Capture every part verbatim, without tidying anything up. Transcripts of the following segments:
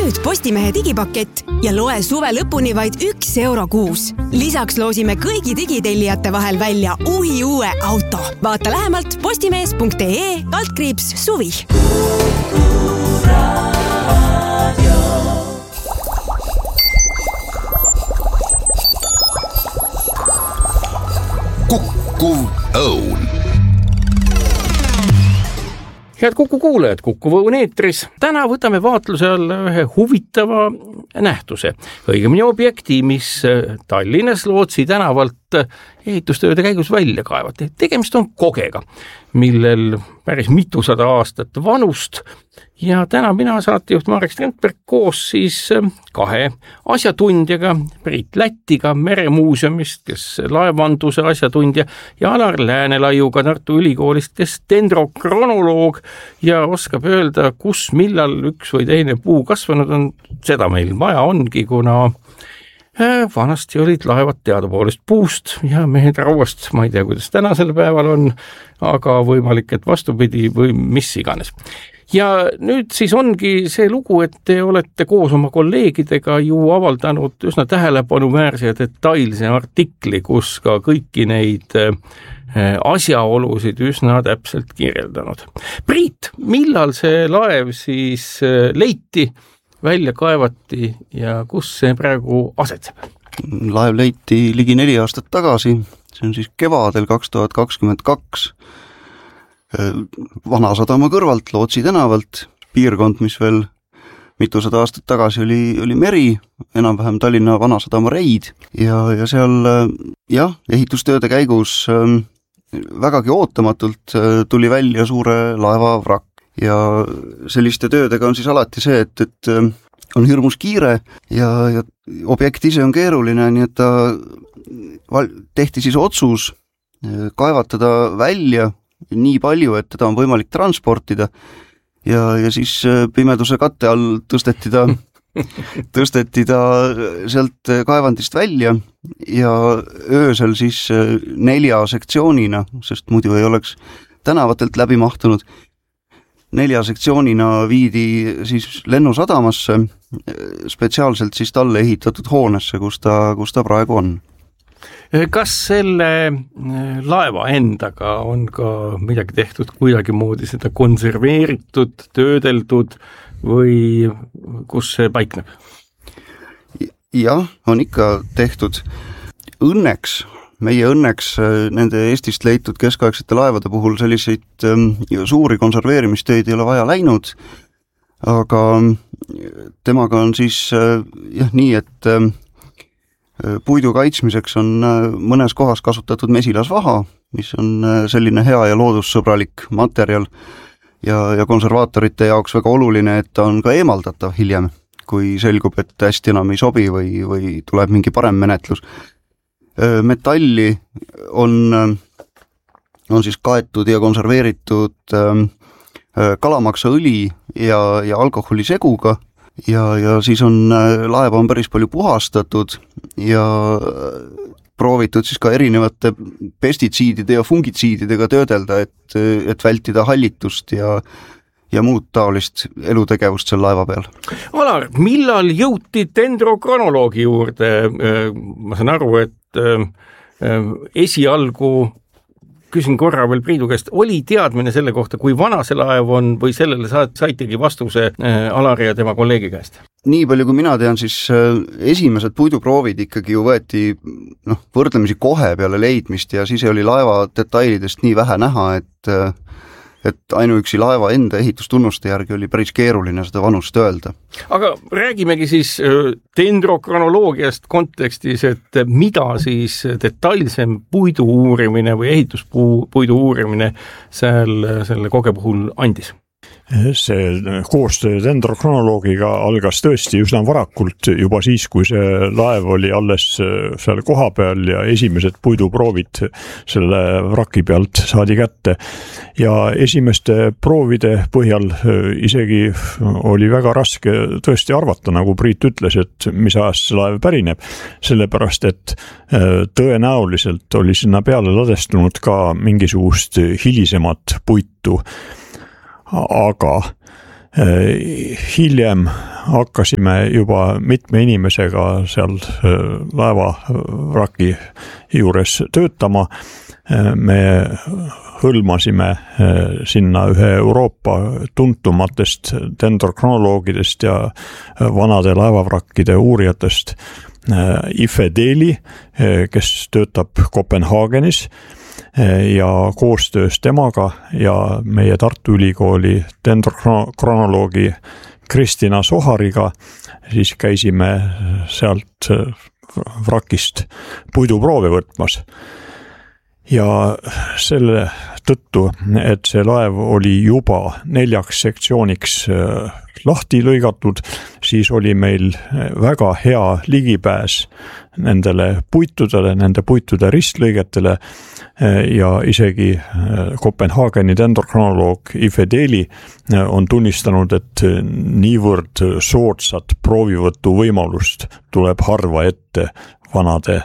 nüüd Postimehe digipakett ja loe suve lõpuni vaid üks euro kuus. Lisaks loosime kõigi digitellijate vahel välja uhi uue auto. Vaata lähemalt postimees punkt ee kaldkriips suvi. Kukkuv õun. Head Kuku kuulajad, Kukkuv õun eetris. Täna võtame vaatluse alla ühe huvitava nähtuse. Õigemini objekti, mis Tallinnas Lootsi tänavalt ehitustööde käigus välja kaevati. Tegemist on kogega, millel päris mitusada aastat vanust ja täna mina saatejuht Marek Strandberg koos siis kahe asjatundjaga, Priit Lätiga Meremuuseumist, kes laevanduse asjatundja ja Alar Läänelaiuga Tartu Ülikoolist, kes dendrokronoloog ja oskab öelda, kus millal üks või teine puu kasvanud on. Seda meil vaja ongi, kuna vanasti olid laevad teadupoolest puust ja mehed rauast, ma ei tea, kuidas tänasel päeval on, aga võimalik, et vastupidi või mis iganes. Ja nüüd siis ongi see lugu, et te olete koos oma kolleegidega ju avaldanud üsna tähelepanuväärse ja detailse artikli, kus ka kõiki neid asjaolusid üsna täpselt kirjeldanud. Priit, millal see laev siis leiti, välja kaevati ja kus see praegu asetseb? Laev leiti ligi neli aastat tagasi, see on siis kevadel kaks tuhat kakskümmend kaks Vanasadama kõrvalt, Lootsi tänavalt, piirkond, mis veel mitusada aastat tagasi oli, oli meri, enam-vähem Tallinna Vanasadama reid ja, ja seal jah, ehitustööde käigus vägagi ootamatult tuli välja suure laeva vrakk. Ja selliste töödega on siis alati see, et, et on hirmus kiire ja, ja objekt ise on keeruline, nii et ta tehti siis otsus kaevatada välja nii palju, et teda on võimalik transportida ja, ja siis pimeduse katte all tõsteti ta, tõsteti ta sealt kaevandist välja ja öösel siis nelja sektsioonina, sest muidu ei oleks tänavatelt läbi mahtunud, nelja sektsioonina viidi siis lennusadamasse, spetsiaalselt siis talle ehitatud hoonesse, kus ta, kus ta praegu on. Kas selle laeva endaga on ka midagi tehtud, kuidagi moodi seda konserveeritud, töödeldud või kus see paikneb? Jah, on ikka tehtud. Õnneks Meie õnneks nende Eestist leitud keskaegsete laevade puhul selliseid suuri konserveerimistöid ei ole vaja läinud, aga temaga on siis jah, nii, et puidu kaitsmiseks on mõnes kohas kasutatud mesilasvaha, mis on selline hea ja loodussõbralik materjal ja, ja konservaatorite jaoks väga oluline, et ta on ka eemaldatav hiljem, kui selgub, et hästi enam ei sobi või, või tuleb mingi parem menetlus. Metalli on, on siis kaetud ja konserveeritud kalamaksaõli ja, ja alkoholiseguga ja, ja siis on laeva on päris palju puhastatud ja proovitud siis ka erinevate pestitsiidide ja fungitsiididega töödelda, et, et vältida hallitust ja ja muud taolist elutegevust seal laeva peal. Alar, millal jõuti dendrokronoloogi juurde? Ma saan aru, et esialgu, küsin korra veel Priidu käest, oli teadmine selle kohta, kui vana see laev on või sellele saitegi vastuse Alari ja tema kolleegi käest? Nii palju, kui mina tean, siis esimesed puiduproovid ikkagi ju võeti noh, võrdlemisi kohe peale leidmist ja siis oli laeva detailidest nii vähe näha, et et ainuüksi laeva enda ehitustunnuste järgi oli päris keeruline seda vanust öelda. Aga räägimegi siis dendrokronoloogiast kontekstis, et mida siis detailsem puidu uurimine või ehituspuidu uurimine seal, selle koge puhul andis? See koostöö dendrokronoloogiga algas tõesti üsna varakult, juba siis, kui see laev oli alles seal koha peal ja esimesed puiduproovid selle vraki pealt saadi kätte. Ja esimeste proovide põhjal isegi oli väga raske tõesti arvata, nagu Priit ütles, et mis ajast see laev pärineb, sellepärast et tõenäoliselt oli sinna peale ladestunud ka mingisugust hilisemat puitu. Aga Hiljem hakkasime juba mitme inimesega seal laevavraki juures töötama. Me hõlmasime sinna ühe Euroopa tuntumatest dendrokronoloogidest ja vanade laevavrakkide uurijatest Ife Deli, kes töötab Kopenhaagenis, ja koostöös temaga ja meie Tartu Ülikooli dendrokronoloogi Kristina Sohariga siis käisime sealt vrakist puiduproove võtmas. Ja selle tõttu, et see laev oli juba neljaks sektsiooniks lahti lõigatud, siis oli meil väga hea ligipääs nendele puitudele, nende puitude ristlõigetele ja isegi Kopenhaageni dendrokronoloog Ife Deli on tunnistanud, et niivõrd soodsat proovivõtu võimalust tuleb harva ette vanade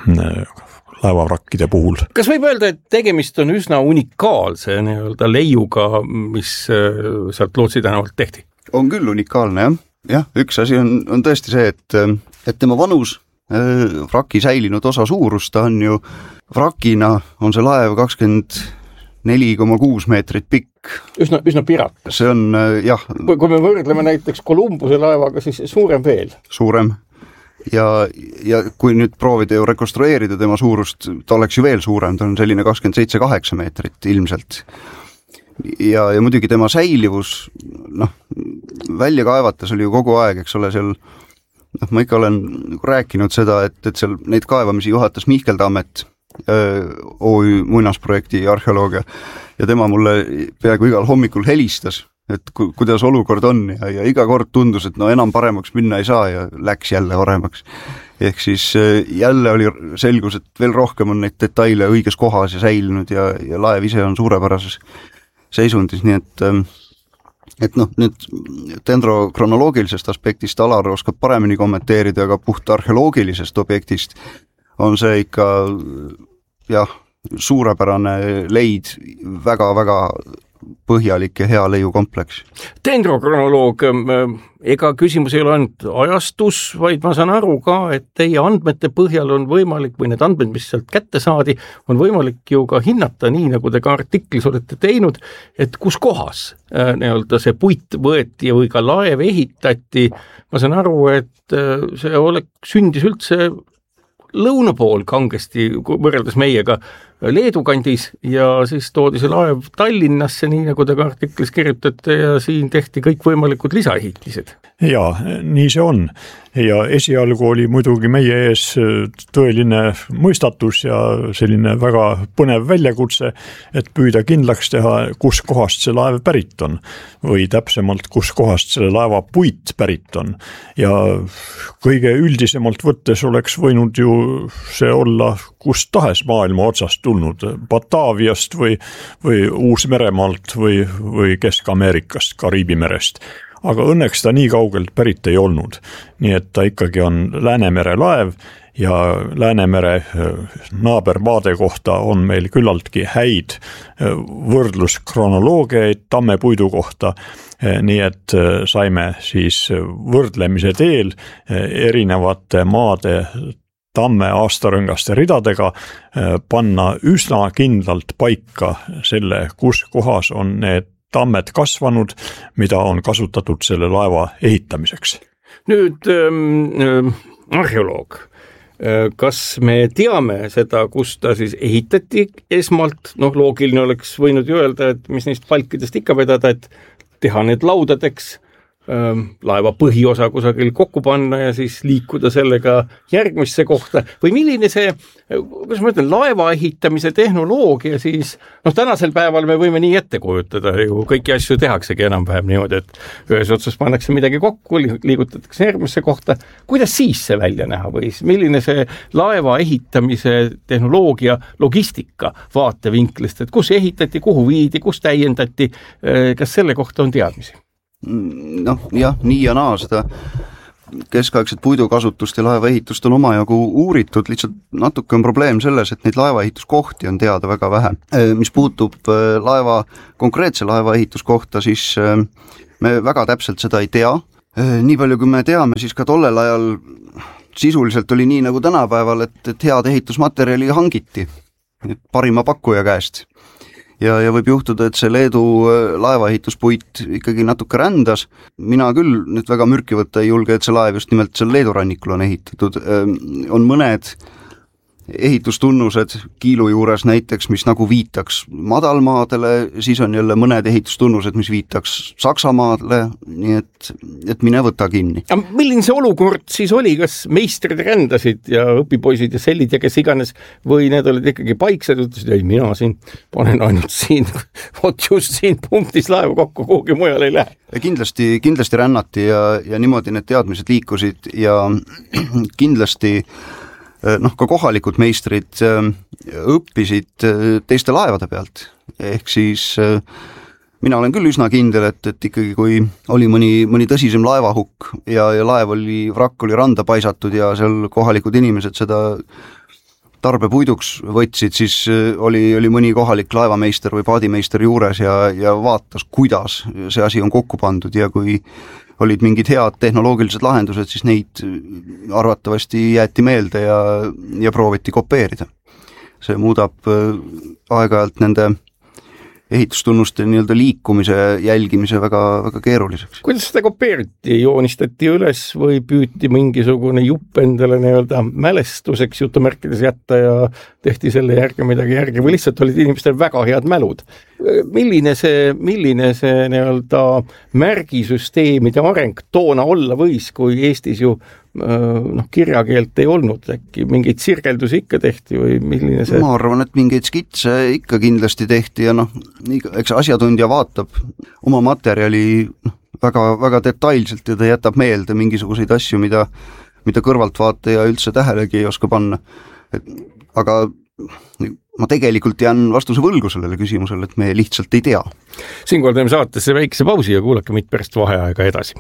laevavrakkide puhul. Kas võib öelda, et tegemist on üsna unikaalse nii-öelda leiuga, mis sealt Lootsi tänavalt tehti? On küll unikaalne, jah. Jah, üks asi on, on tõesti see, et, et tema vanus, vraki säilinud osa suurus, ta on ju vrakina, on see laev kakskümmend neli koma kuus meetrit pikk. Üsna, üsna pirat. See on, jah. Kui, kui me võrdleme näiteks Columbuse laevaga, siis suurem veel. Suurem. Ja, ja kui nüüd proovida ju rekonstrueerida tema suurust, ta oleks ju veel suurem, ta on selline kakskümmend seitse koma kaheksa meetrit ilmselt. Ja, ja muidugi tema säilivus, noh, välja kaevates oli ju kogu aeg, eks ole, seal, noh, ma ikka olen rääkinud seda, et, et seal neid kaevamisi juhatas Mihkel Tammet, O Ü muinasprojekti arheoloogia, ja tema mulle peaaegu igal hommikul helistas, et ku, kuidas olukord on ja, ja iga kord tundus, et no enam paremaks minna ei saa ja läks jälle paremaks. Ehk siis jälle oli selgus, et veel rohkem on neid detaile õiges kohas ja säilinud ja, ja laev ise on suurepärases seisundis, nii et et noh, nüüd dendrokronoloogilisest aspektist Alar oskab paremini kommenteerida, aga puht arheoloogilisest objektist on see ikka jah, suurepärane leid, väga-väga põhjalik ja hea leiukompleks. Dendrokronoloog, ega küsimus ei ole ainult ajastus, vaid ma saan aru ka, et teie andmete põhjal on võimalik, või need andmed, mis sealt kätte saadi, on võimalik ju ka hinnata nii, nagu te ka artiklis olete teinud, et kus kohas äh, nii-öelda see puit võeti või ka laev ehitati. Ma saan aru, et äh, see oleks sündis üldse lõuna pool kangesti võrreldes meiega Leedu kandis ja siis toodi see laev Tallinnasse, nii nagu te ka artiklis kirjutate, ja siin tehti kõik võimalikud lisaehitised. Ja, nii see on. Ja esialgu oli muidugi meie ees tõeline mõistatus ja selline väga põnev väljakutse, et püüda kindlaks teha, kus kohast see laev pärit on või täpsemalt, kus kohast selle laeva puit pärit on. Ja kõige üldisemalt võttes oleks võinud ju see olla kus tahes maailma otsast tulnud, Bataaviast või, või Uus-Meremaalt või, või Kesk-Ameerikast, Kariibi merest. Aga õnneks ta nii kaugelt pärit ei olnud. Nii et ta ikkagi on Läänemere laev ja Läänemere naabermaade kohta on meil küllaltki häid võrdluskronoloogiaid tammepuidu kohta. Nii et saime siis võrdlemise teel erinevate maade tamme aastarõngaste ridadega panna üsna kindlalt paika selle, kus kohas on need tammed kasvanud, mida on kasutatud selle laeva ehitamiseks. Nüüd ähm, arheoloog, kas me teame seda, kus ta siis ehitati esmalt, noh loogiline oleks võinud ju öelda, et mis neist palkidest ikka vedada, et teha need laudadeks, laeva põhiosa kusagil kokku panna ja siis liikuda sellega järgmisse kohta või milline see, kuidas ma ütlen, laeva ehitamise tehnoloogia siis, noh tänasel päeval me võime nii ette kujutada ju, kõiki asju tehaksegi enam-vähem niimoodi, et ühes otsas pannakse midagi kokku, liigutatakse järgmisse kohta, kuidas siis see välja näha või milline see laeva ehitamise tehnoloogia logistika vaatevinklist, et kus ehitati, kuhu viidi, kus täiendati, kas selle kohta on teadmisi? Noh, jah, nii ja naa seda keskaegset puidukasutust ja laevaehitust on omajagu uuritud, lihtsalt natuke on probleem selles, et neid laevaehituskohti on teada väga vähe. Mis puutub laeva, konkreetse laevaehituskohta, siis me väga täpselt seda ei tea. Nii palju kui me teame, siis ka tollel ajal sisuliselt oli nii nagu tänapäeval, et, et head ehitusmaterjali hangiti parima pakkuja käest. Ja, ja võib juhtuda, et see Leedu laevaehituspuit ikkagi natuke rändas. Mina küll nüüd väga mürki võtta ei julge, et see laev just nimelt seal Leedu rannikul on ehitatud. On mõned ehitustunnused Kiilu juures näiteks, mis nagu viitaks madalmaadele, siis on jälle mõned ehitustunnused, mis viitaks Saksamaadele, nii et, et mine võta kinni. Milline see olukord siis oli, kas meistrid rändasid ja õpipoisid ja sellid ja kes iganes, või need olid ikkagi paiksed, ütlesid, ei mina siin panen ainult siin, vot just siin punktis laevu kokku, kuhugi mujal ei lähe? Kindlasti, kindlasti rännati ja, ja niimoodi need teadmised liikusid ja kindlasti noh, ka kohalikud meistrid õppisid teiste laevade pealt. Ehk siis mina olen küll üsna kindel, et, et ikkagi kui oli mõni, mõni tõsisem laevahukk ja, ja laev oli, vrakk oli randa paisatud ja seal kohalikud inimesed seda tarbepuiduks võtsid, siis oli, oli mõni kohalik laevameister või paadimeister juures ja, ja vaatas, kuidas see asi on kokku pandud ja kui olid mingid head tehnoloogilised lahendused, siis neid arvatavasti jäeti meelde ja, ja prooviti kopeerida. See muudab aeg-ajalt nende ehitustunnuste nii-öelda liikumise jälgimise väga, väga keeruliseks. Kuidas seda kopeeriti? Joonistati üles või püüti mingisugune jupp endale nii-öelda mälestuseks jutumärkides jätta ja tehti selle järgi midagi järgi või lihtsalt olid inimestel väga head mälud? Milline see, milline see nii-öelda märgisüsteemide areng toona olla võis, kui Eestis ju noh, kirjakeelt ei olnud, äkki mingeid sirgeldusi ikka tehti või milline see? Ma arvan, et mingeid skitse ikka kindlasti tehti ja noh, eks asjatundja vaatab oma materjali noh, väga, väga detailselt ja ta jätab meelde mingisuguseid asju, mida, mida kõrvaltvaataja üldse tähelegi ei oska panna. Et, aga ma tegelikult jään vastuse võlgu sellele küsimusele, et me lihtsalt ei tea. Siinkohal teeme saatesse väikese pausi ja kuulake meid pärast vaheaega edasi.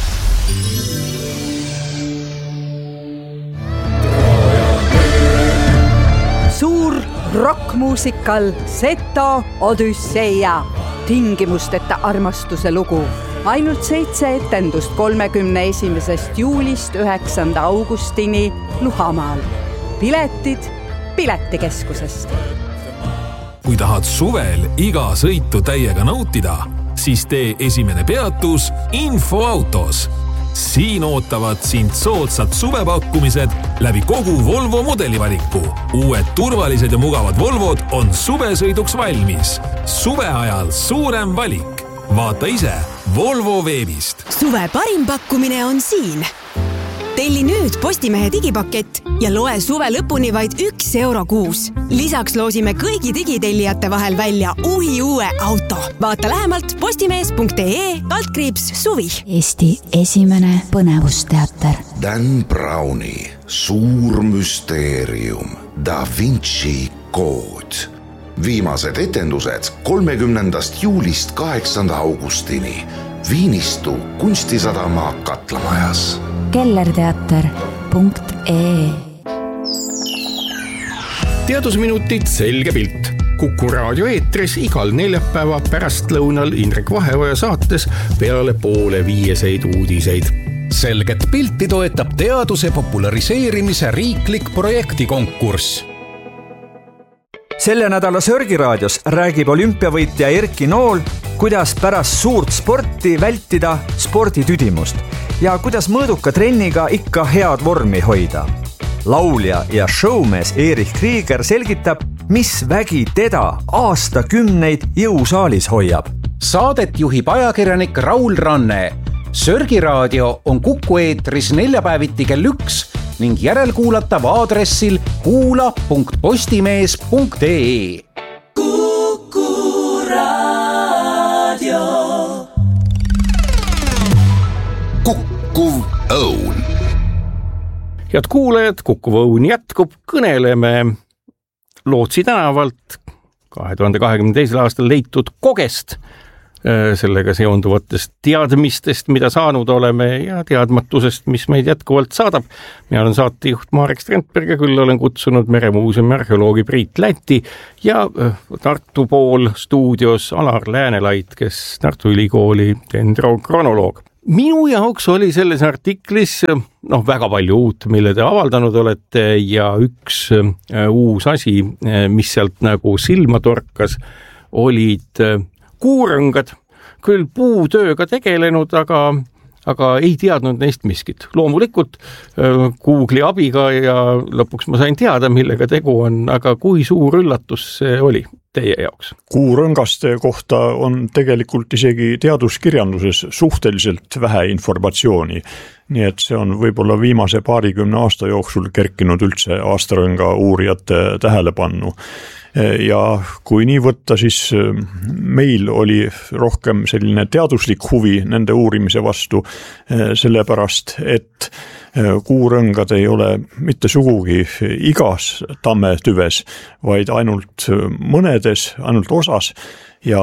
Suur rockmuusikal Seto Odüsseia, tingimusteta armastuse lugu. Ainult seitse etendust kolmekümne esimesest juulist üheksanda augustini Luhamaal. Piletid Piletikeskusest. Kui tahad suvel iga sõitu täiega nautida, siis tee esimene peatus Infoautos. Siin ootavad sind soodsad suvepakkumised läbi kogu Volvo modelivaliku. Uued turvalised ja mugavad Volvod on suvesõiduks valmis. Suve ajal suurem valik. Vaata ise Volvo veebist. Suve parim pakkumine on siin. Telli nüüd Postimehe digipakett ja loe suve lõpuni vaid üks euro kuus. Lisaks loosime kõigi digitellijate vahel välja uhi uue auto. Vaata lähemalt postimees punkt ee kaldkriips suvi. Eesti esimene põnevusteater. Dan Browni Suur müsteerium Da Vinci kood. Viimased etendused kolmekümnendast juulist kaheksanda augustini Viinistu kunstisadama Katlamajas. kellerteater punkt ee Teadusminutid selge pilt. Kuku raadio eetris igal neljapäeva pärastlõunal Indrek Vaheoja saates peale poole viieseid uudiseid. Selget pilti toetab teaduse populariseerimise riiklik projektikonkurss. Selle nädala Sörgiraadios räägib olümpiavõitja Erki Nool, kuidas pärast suurt sporti vältida sporditüdimust ja kuidas mõõduka trenniga ikka head vormi hoida. Laulja ja showmees Erich Krieger selgitab, mis vägi teda aastakümneid jõusaalis hoiab. Saadet juhib ajakirjanik Raul Ranne. Sörgiraadio on Kuku eetris neljapäeviti kell üks ning järelkuulatav aadressil kuula punkt postimees punkt ee. Kuku raadio. Kukkuv õun. Head kuulajad, Kukkuv õun jätkub, kõneleme Lootsi tänavalt kahe tuhande kahekümne teisel aastal leitud kogest. sellega seonduvatest teadmistest, mida saanud oleme ja teadmatusest, mis meid jätkuvalt saadab. Mina olen saatejuht Marek Strandberg ja küll olen kutsunud Meremuuseumi arheoloogi Priit Läti ja Tartu pool stuudios Alar Läänelait, kes Tartu Ülikooli dendrokronoloog. Minu jaoks oli selles artiklis noh, väga palju uut, mille te avaldanud olete ja üks uus asi, mis sealt nagu silma torkas, olid kuurõngad, küll puutööga tegelenud, aga, aga ei teadnud neist miskit. Loomulikult Google'i abiga ja lõpuks ma sain teada, millega tegu on, aga kui suur üllatus see oli teie jaoks? Kuurõngaste kohta on tegelikult isegi teaduskirjanduses suhteliselt vähe informatsiooni. Nii et see on võib-olla viimase paarikümne aasta jooksul kerkinud üldse aastarõnga uurijate tähelepannu. Ja kui nii võtta, siis meil oli rohkem selline teaduslik huvi nende uurimise vastu, sellepärast, et kuurõngad ei ole mitte sugugi igas tammetüves, vaid ainult mõnedes, ainult osas ja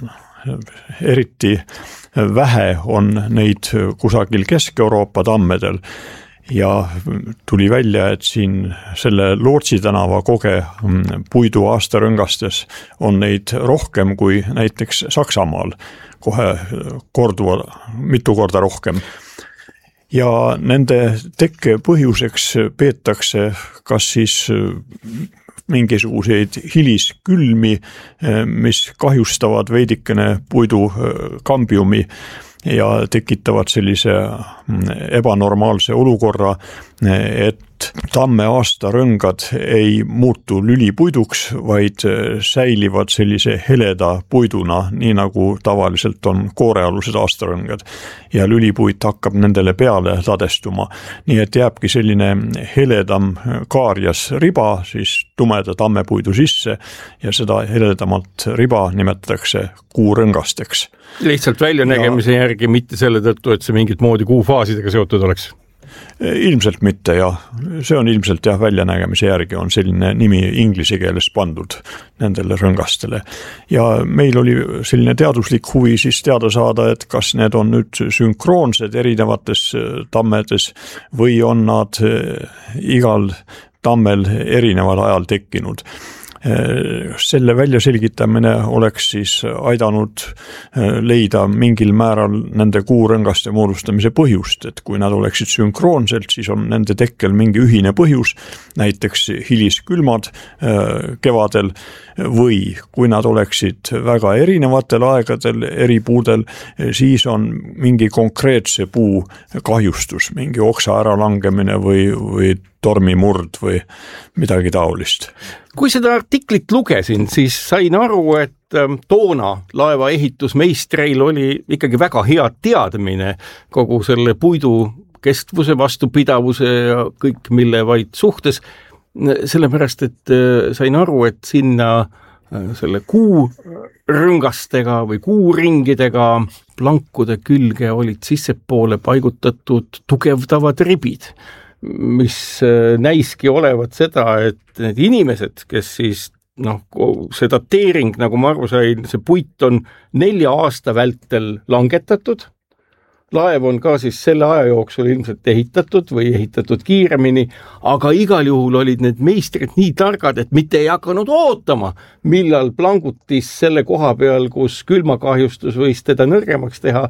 eriti vähe on neid kusagil Kesk-Euroopa tammedel. Ja tuli välja, et siin selle Lootsi tänava koge puidu aastarõngastes on neid rohkem kui näiteks Saksamaal, kohe korduva, mitu korda rohkem. Ja nende tekke põhjuseks peetakse kas siis mingisuguseid hiliskülmi, mis kahjustavad veidikene puidu kambiumi ja tekitavad sellise ebanormaalse olukorra, et tamme aastarõngad ei muutu lülipuiduks, vaid säilivad sellise heleda puiduna, nii nagu tavaliselt on koorealused aastarõngad. Ja lülipuit hakkab nendele peale ladestuma. Nii et jääbki selline heledam kaarjas riba, siis tumeda tammepuidu sisse ja seda heledamalt riba nimetatakse kuurõngasteks. Lihtsalt väljanägemise ja järgi, mitte selle tõttu, et see mingit moodi kuufaasidega seotud oleks? Ilmselt mitte ja see on ilmselt jah, väljanägemise järgi on selline nimi inglise keeles pandud nendele rõngastele. Ja meil oli selline teaduslik huvi siis teada saada, et kas need on nüüd sünkroonsed erinevates tammedes või on nad igal tammel erineval ajal tekkinud. Selle välja selgitamine oleks siis aidanud leida mingil määral nende kuurõngaste moodustamise põhjust, et kui nad oleksid sünkroonselt, siis on nende tekkel mingi ühine põhjus, näiteks hiliskülmad kevadel, või kui nad oleksid väga erinevatel aegadel, eri puudel, siis on mingi konkreetse puu kahjustus, mingi oksa äralangemine või, või tormimurd või midagi taolist. Kui seda artiklit lugesin, siis sain aru, et toona laeva ehitusmeistreil oli ikkagi väga hea teadmine kogu selle puidu kestvuse, vastupidavuse ja kõik mille vaid suhtes, sellepärast, et sain aru, et sinna selle kuurõngastega või kuuringidega plankude külge olid sissepoole paigutatud tugevdavad ribid, mis näiski olevat seda, et need inimesed, kes siis, noh, see dateering, nagu ma aru sain, see puit on nelja aasta vältel langetatud, laev on ka siis selle aja jooksul ilmselt ehitatud või ehitatud kiiremini, aga igal juhul olid need meistrid nii targad, et mitte ei hakanud ootama, millal plangutis selle koha peal, kus külmakahjustus võis teda nõrgemaks teha,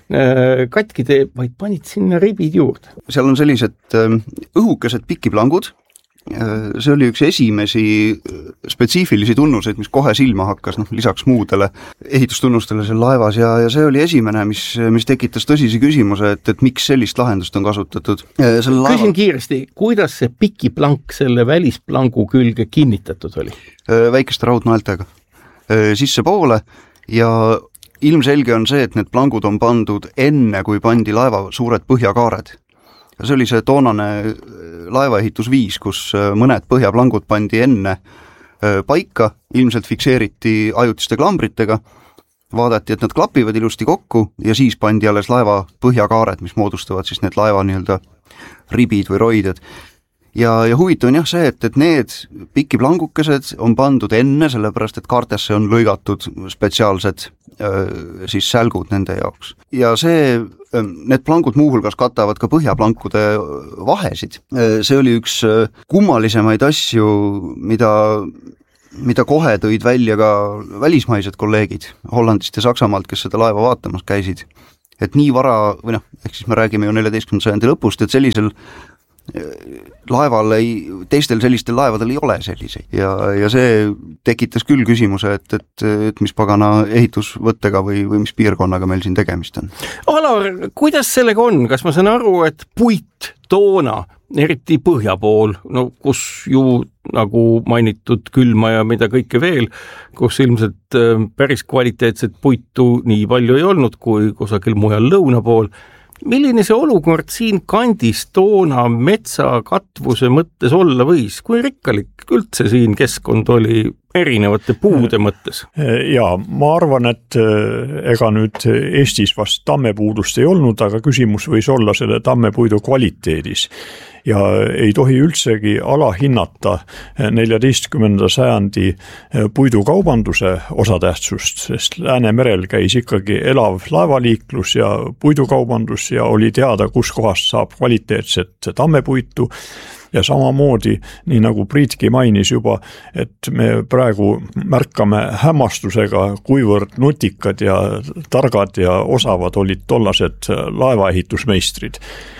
katki teeb, vaid panid sinna ribid juurde. Seal on sellised õhukesed pikiplangud. See oli üks esimesi spetsiifilisi tunnuseid, mis kohe silma hakkas, noh, lisaks muudele ehitustunnustele seal laevas ja, ja see oli esimene, mis, mis tekitas tõsisi küsimuse, et, et miks sellist lahendust on kasutatud. Küsin laeva... kiiresti, kuidas see pikiplank selle välisplangu külge kinnitatud oli? Väikeste raudnaeltega sisse poole ja ilmselge on see, et need plangud on pandud enne, kui pandi laeva suured põhjakaared. See oli see toonane laevaehitusviis, kus mõned põhjaplangud pandi enne paika, ilmselt fikseeriti ajutiste klambritega, vaadati, et nad klapivad ilusti kokku ja siis pandi alles laeva põhjakaared, mis moodustavad siis need laeva nii-öelda ribid või roided. ja, ja huvitav on jah see, et, et need pikiplangukesed on pandud enne, sellepärast et kaartesse on lõigatud spetsiaalsed öö, siis sälgud nende jaoks. Ja see, need plangud muuhulgas katavad ka põhjaplankude vahesid. See oli üks kummalisemaid asju, mida mida kohe tõid välja ka välismaised kolleegid Hollandist ja Saksamaalt, kes seda laeva vaatamas käisid. Et nii vara, või noh, ehk siis me räägime ju neljateistkümnenda sajandi lõpust, et sellisel laeval ei, teistel sellistel laevadel ei ole selliseid. Ja, ja see tekitas küll küsimuse, et, et, et mis pagana ehitusvõttega või, või mis piirkonnaga meil siin tegemist on. Alar, kuidas sellega on? Kas ma saan aru, et puit toona, eriti põhja pool, no kus ju nagu mainitud külma ja mida kõike veel, kus ilmselt päris kvaliteetset puitu nii palju ei olnud kui kusagil mujal lõuna pool. Milline see olukord siin kandis toona metsakatvuse mõttes olla võis? Kui rikkalik üldse siin keskkond oli erinevate puude mõttes? Ja ma arvan, et ega nüüd Eestis vast tammepuudust ei olnud, aga küsimus võis olla selle tammepuidu kvaliteedis. Ja ei tohi üldsegi alahinnata neljateistkümnenda sajandi puidukaubanduse osatähtsust, sest Läänemerel käis ikkagi elav laevaliiklus ja puidukaubandus ja oli teada, kus kohast saab kvaliteetset tammepuitu. Ja samamoodi, nii nagu Priitki mainis juba, et me praegu märkame hämmastusega, kuivõrd nutikad ja targad ja osavad olid tollased laevaehitusmeistrid.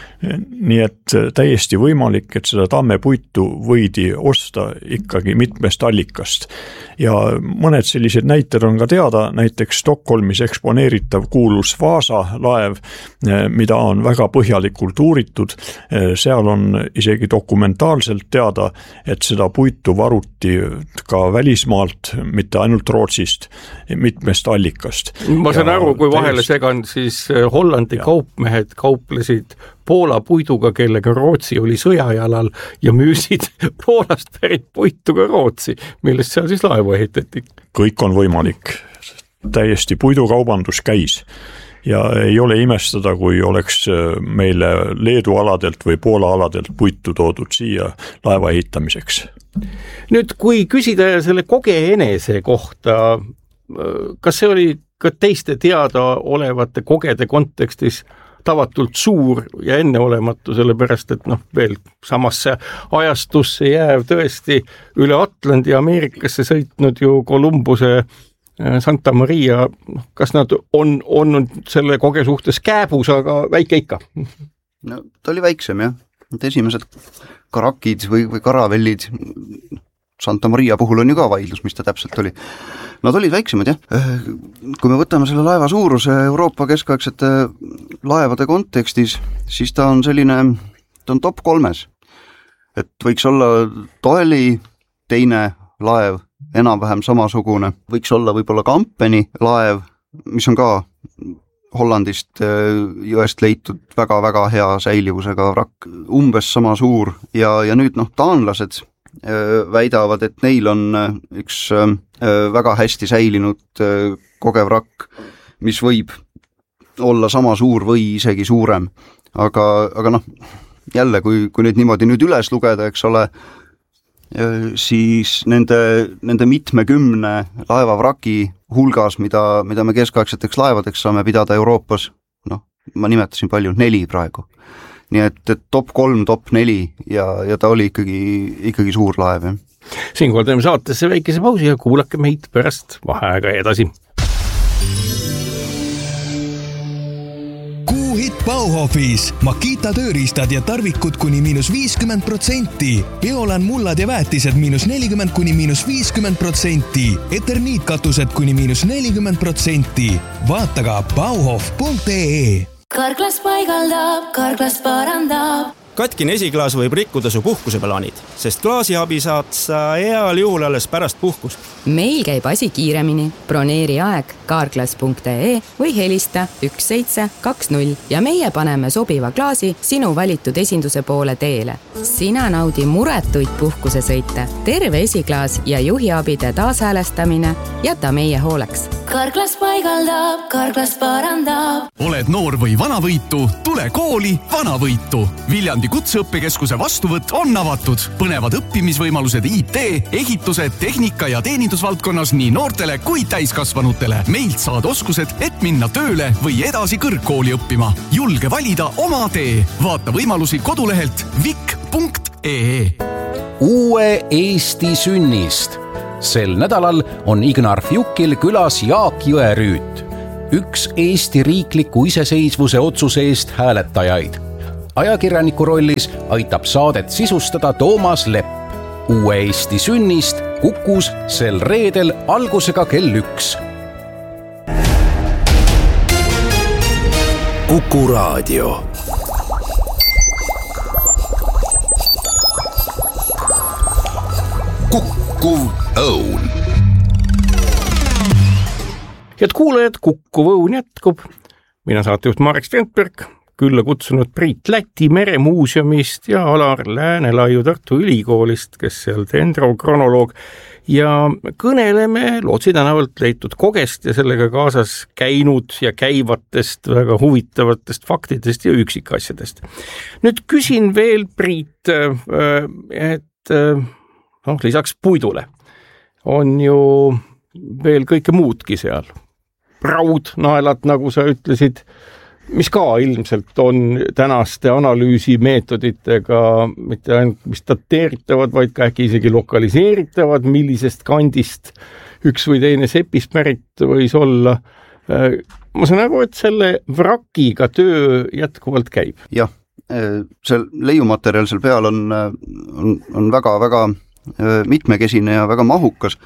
Nii et täiesti võimalik, et seda tammepuitu võidi osta ikkagi mitmest allikast. Ja mõned sellised näited on ka teada, näiteks Stockholmis eksponeeritav kuulus Vaasa laev, mida on väga põhjalikult uuritud. Seal on isegi dokumentaalselt teada, et seda puitu varuti ka välismaalt, mitte ainult Rootsist, mitmest allikast. Ma saan ja aru, kui vahele täiesti... segan, siis Hollandi ja. kaupmehed kauplesid Poola puiduga, kellega Rootsi oli sõjajalal ja müüsid Poolast pärit puitu ka Rootsi, millest seal siis laevu ehitati. Kõik on võimalik. Täiesti puidukaubandus käis ja ei ole imestada, kui oleks meile Leedu aladelt või Poola aladelt puitu toodud siia laeva ehitamiseks. Nüüd, kui küsida selle koge enese kohta, kas see oli ka teiste teada olevate kogede kontekstis tavatult suur ja enneolematu, sellepärast, et noh, veel samasse ajastusse jääv tõesti üle Atlandi Ameerikasse sõitnud ju Columbuse Santa Maria, kas nad on, on selle koge suhtes kääbus, aga väike ikka? No, ta oli väiksem, jah. Need esimesed karakid või, või karavellid Santa Maria puhul on ju ka vaidlus, mis ta täpselt oli. Nad olid väiksemad, jah. Kui me võtame selle laeva suuruse Euroopa keskaegsete laevade kontekstis, siis ta on selline, ta on top kolmes. Et võiks olla Doeli teine laev, enam-vähem samasugune. Võiks olla võib-olla Kampeni laev, mis on ka Hollandist jõest leitud väga-väga hea säilivusega vrakk, umbes sama suur. Ja, ja nüüd noh, taanlased väidavad, et neil on üks väga hästi säilinud kogevrakk, mis võib olla sama suur või isegi suurem. Aga, aga noh, jälle, kui, kui nüüd niimoodi nüüd üles lugeda, eks ole, siis nende, nende mitmekümne laevavraki hulgas, mida, mida me keskaegseteks laevadeks saame pidada Euroopas, noh, ma nimetasin palju, neli praegu. Nii et, et top kolm, top neli ja, ja ta oli ikkagi, ikkagi suur laev. Siinkohal teeme saatesse väikese pausi ja kuulake meid pärast vaheaega edasi. Kuuhit Bauhofis, Makita tööriistad ja tarvikud kuni miinus viiskümmend protsenti, Biolan mullad ja väetised miinus nelikümmend kuni miinus viiskümmend protsenti, Eterniitkatused kuni miinus nelikümmend protsenti. Vaata ka bauhof punkt ee. Karklas paigaldab, Karklas parandab. Katkine esiklaas võib rikkuda su puhkuseplaanid, sest klaasiabi saad sa heal juhul alles pärast puhkust. Meil käib asi kiiremini. Broneeri aeg karklas punkt ee või helista üks seitse kaks null ja meie paneme sobiva klaasi sinu valitud esinduse poole teele. Sina naudi muretuid puhkusesõite. Terve esiklaas ja juhiabide taashäälestamine jäta meie hooleks. Karklas paigaldab, Karklas parandab. Oled noor või vanavõitu, tule kooli vanavõitu. Viljandi Viljandi kutseõppekeskuse vastuvõtt on avatud. Põnevad õppimisvõimalused I T, ehitused, tehnika ja teenindusvaldkonnas nii noortele kui täiskasvanutele. Meilt saad oskused, et minna tööle või edasi kõrgkooli õppima. Julge valida oma tee. Vaata võimalusi kodulehelt vik punkt ee. Uue Eesti sünnist. Sel nädalal on Ignar Fjukil külas Jaak Jõerüüt, üks Eesti riikliku iseseisvuse otsuse eest hääletajaid. Ajakirjaniku rollis aitab saadet sisustada Toomas Lepp. Uue Eesti sünnist Kukus sel reedel algusega kell üks. Kuku raadio. Kukkuv õun. Head kuulajad, Kukkuv õun jätkub. Mina saatejuht Marek Strandberg, külla kutsunud Priit Läti Meremuuseumist ja Alar Läänelaiu Tartu Ülikoolist, kes seal dendrokronoloog, ja kõneleme Lootsi tänavalt leitud kogest ja sellega kaasas käinud ja käivatest väga huvitavatest faktidest ja üksikasjadest. Nüüd küsin veel Priit, et noh, lisaks puidule on ju veel kõike muudki seal. Raudnaelad, nagu sa ütlesid, mis ka ilmselt on tänaste analüüsimeetoditega mitte ainult mis dateeritavad, vaid ka äkki isegi lokaliseeritavad, millisest kandist üks või teine sepist pärit võis olla. Ma saan aru, et selle vrakiga töö jätkuvalt käib. Jah, see leiumaterjal seal peal on, on, on väga, väga mitmekesine ja väga mahukas.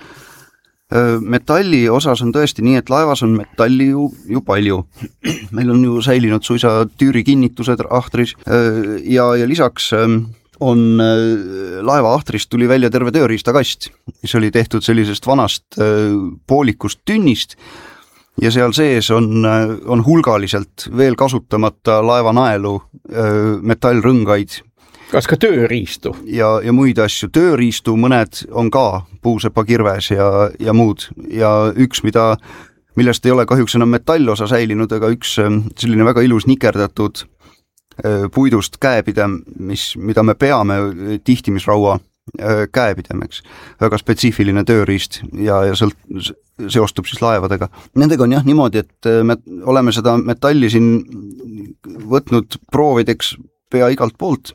Metalli osas on tõesti nii, et laevas on metalli ju, ju palju. Meil on ju säilinud suisa tüüri kinnitused ahtris ja, ja lisaks on laeva ahtrist tuli välja terve tööriistakast, mis oli tehtud sellisest vanast poolikust tünnist ja seal sees on, on hulgaliselt veel kasutamata laevanaelu, metallrõngaid. Kas ka tööriistu? Ja, ja muid asju. Tööriistu mõned on ka puusepakirves ja, ja muud. Ja üks, mida, millest ei ole kahjuks enam metallosa säilinud, aga üks selline väga ilus nikerdatud puidust käepidem, mis, mida me peame tihtimisraua käepidemeks. Väga spetsiifiline tööriist ja, ja sealt seostub siis laevadega. Nendega on jah niimoodi, et me oleme seda metalli siin võtnud proovideks pea igalt poolt.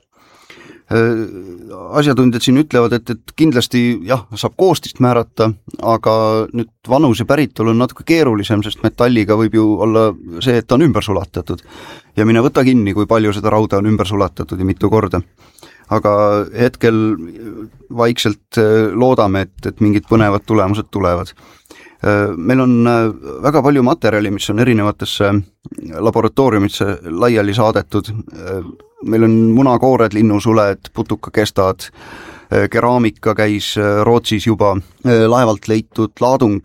Asjatundjad siin ütlevad, et, et kindlasti jah, saab koostist määrata, aga nüüd vanuse päritolu on natuke keerulisem, sest metalliga võib ju olla see, et ta on ümber sulatatud. Ja mine võta kinni, kui palju seda rauda on ümber sulatatud ja mitu korda. Aga hetkel vaikselt loodame, et, et mingid põnevad tulemused tulevad. Meil on väga palju materjali, mis on erinevatesse laboratooriumisse laiali saadetud. Meil on munakoored, linnusuled, putukakestad, keraamika käis Rootsis juba, laevalt leitud laadung,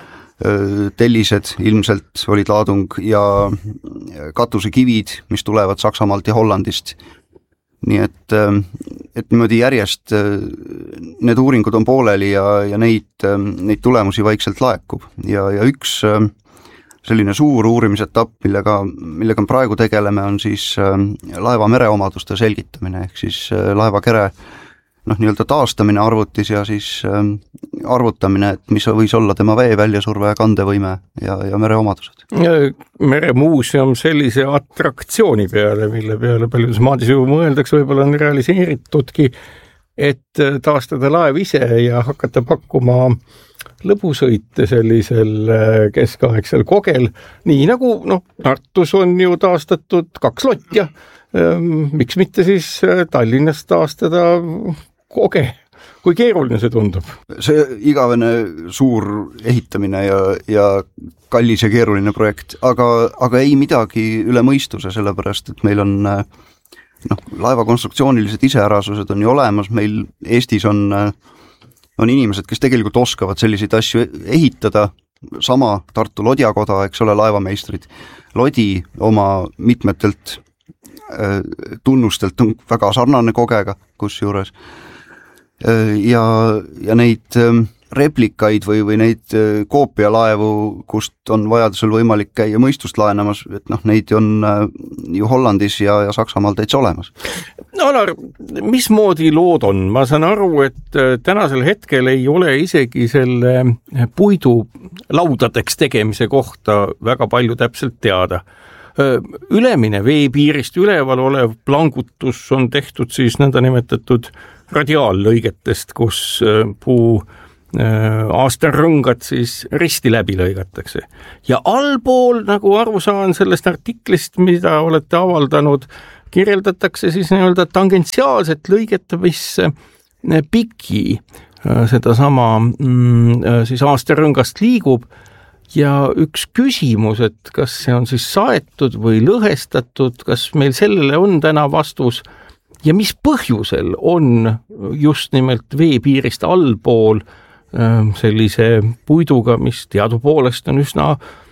tellised ilmselt olid laadung ja katusekivid, mis tulevad Saksamaalt ja Hollandist. Nii et, et niimoodi järjest need uuringud on pooleli ja, ja neid, neid tulemusi vaikselt laekub. Ja, ja üks selline suur uurimisetapp, millega, millega praegu tegeleme, on siis laeva mereomaduste selgitamine, ehk siis laevakere noh, nii-öelda taastamine arvutis ja siis arvutamine, et mis võis olla tema vee väljasurve ja kandevõime ja, ja mereomadused. Meremuuseum sellise atraktsiooni peale, mille peale paljudes maadis ju mõeldakse, võib-olla on realiseeritudki, et taastada laev ise ja hakata pakkuma lõbusõite sellisel keskaegsel kogel, nii nagu noh, Tartus on ju taastatud kaks lotja, miks mitte siis Tallinnas taastada koge, kui keeruline see tundub? See igavene suur ehitamine ja, ja kallis ja keeruline projekt, aga, aga ei midagi üle mõistuse, sellepärast, et meil on noh, laeva konstruktsioonilised iseärasused on ju olemas, meil Eestis on on inimesed, kes tegelikult oskavad selliseid asju ehitada, sama Tartu Lodjakoda, eks ole, laevameistrid. Lodi oma mitmetelt äh, tunnustelt on väga sarnane kogega, kus juures. Äh, ja, ja neid äh, replikaid või, või neid äh, koopialaevu, kust on vajadusel võimalik käia mõistust laenamas, et noh, neid on äh, ju Hollandis ja, ja Saksamaal täitsa olemas. Alar, mismoodi lood on? Ma saan aru, et tänasel hetkel ei ole isegi selle puidu laudadeks tegemise kohta väga palju täpselt teada. Ülemine veepiirist üleval olev plangutus on tehtud siis nõnda nimetatud radiaallõigetest, kus puu aastarõngad siis risti läbi lõigatakse. Ja allpool, nagu aru saan sellest artiklist, mida olete avaldanud, kirjeldatakse siis nii-öelda tangentsiaalset lõiget, mis piki seda sama siis aastarõngast liigub. Ja üks küsimus, et kas see on siis saetud või lõhestatud, kas meil sellele on täna vastus ja mis põhjusel on just nimelt veepiirist allpool sellise puiduga, mis teadupoolest on üsna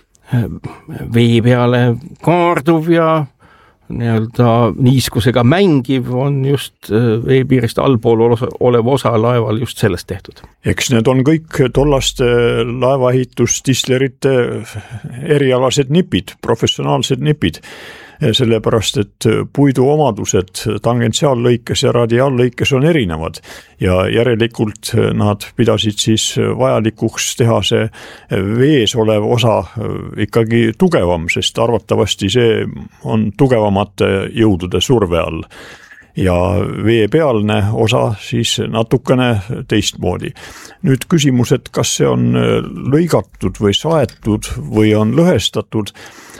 vee peale kaarduv ja nii-öelda niiskusega mängiv, on just veepiirist allpool olev osa laeval just sellest tehtud. Eks need on kõik tollaste laevaehitustislerite erialased nipid, professionaalsed nipid. Sellepärast, et puidu omadused tangentsiaallõikes ja radiaallõikes on erinevad ja järelikult nad pidasid siis vajalikuks teha see vees olev osa ikkagi tugevam, sest arvatavasti see on tugevamate jõudude surve all. Ja veepealne osa siis natukene teistmoodi. Nüüd küsimus, et kas see on lõigatud või saetud või on lõhestatud,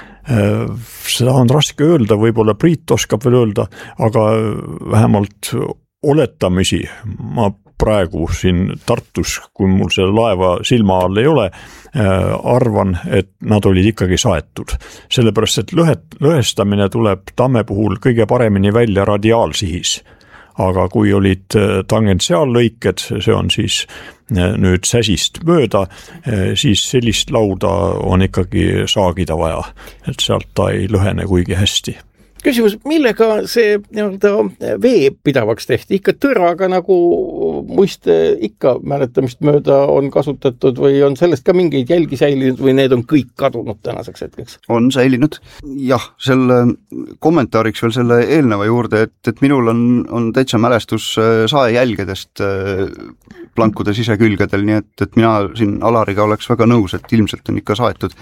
seda on raske öelda, võib-olla Priit oskab veel öelda, aga vähemalt oletamisi ma praegu siin Tartus, kui mul selle laeva silma all ei ole, arvan, et nad olid ikkagi saetud. Sellepärast, et lõhet, lõhestamine tuleb tamme puhul kõige paremini välja radiaalsihis. Aga kui olid tangentsiaallõiked, see on siis nüüd säsist mööda, siis sellist lauda on ikkagi saagida vaja, et sealt ta ei lõhene kuigi hästi. Küsimus, millega see nii-öelda vee pidavaks tehti? Ikka tõraga nagu muiste ikka mäletamist mööda on kasutatud või on sellest ka mingeid jälgi säilinud või need on kõik kadunud tänaseks hetkeks? On säilinud. Jah, selle kommentaariks veel selle eelneva juurde, et, et minul on, on täitsa mälestus saejälgedest plankude sisekülgedel, nii et, et mina siin Alariga oleks väga nõus, et ilmselt on ikka saetud.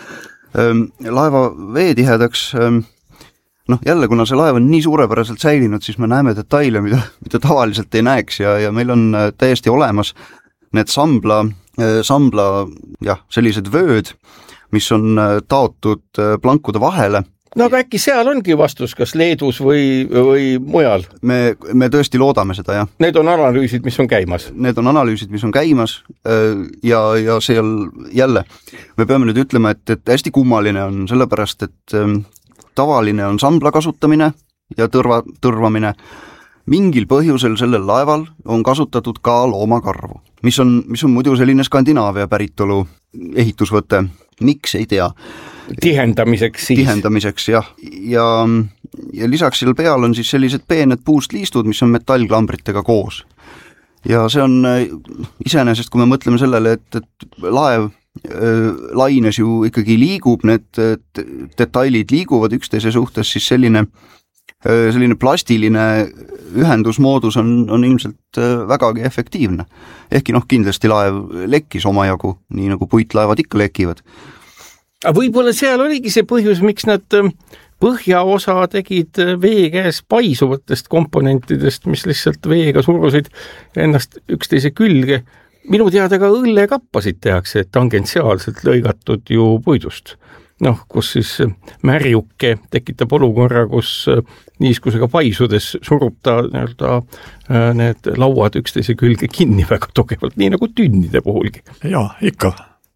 Laeva veetihedaks noh, jälle, kuna see laev on nii suurepäraselt säilinud, siis me näeme detaile, mida, mida tavaliselt ei näeks ja, ja meil on täiesti olemas need sambla, sambla jah, sellised vööd, mis on taotud plankude vahele. No aga äkki seal ongi vastus, kas Leedus või, või mujal? Me, me tõesti loodame seda, jah. Need on analüüsid, mis on käimas? Need on analüüsid, mis on käimas ja, ja seal jälle me peame nüüd ütlema, et, et hästi kummaline on sellepärast, et tavaline on sambla kasutamine ja tõrva, tõrvamine. Mingil põhjusel sellel laeval on kasutatud ka loomakarvu, mis on, mis on muidu selline Skandinaavia päritolu ehitusvõte. Miks, ei tea. Tihendamiseks siis. Tihendamiseks, jah. Ja, ja lisaks seal peal on siis sellised peened puust liistud, mis on metallklambritega koos. Ja see on iseenesest, kui me mõtleme sellele, et, et laev laines ju ikkagi liigub, need detailid liiguvad üksteise suhtes, siis selline, selline plastiline ühendusmoodus on, on ilmselt vägagi efektiivne. Ehkki noh, kindlasti laev lekkis omajagu, nii nagu puitlaevad ikka lekivad. Võib-olla seal oligi see põhjus, miks nad põhjaosa tegid vee käes paisuvatest komponentidest, mis lihtsalt veega surusid ennast üksteise külge. Minu teada ka õllekappasid tehakse tangentsiaalselt lõigatud ju puidust. Noh, kus siis märjuke tekitab olukorra, kus niiskusega paisudes surub ta nii-öelda need lauad üksteise külge kinni väga tugevalt, nii nagu tünnide puhulgi. Jaa, ikka.